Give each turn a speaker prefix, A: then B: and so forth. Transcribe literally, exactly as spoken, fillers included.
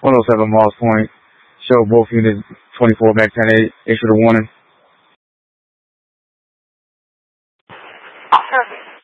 A: one oh seven Moss Point. Show both units twenty-four back ten eight. Issue the warning.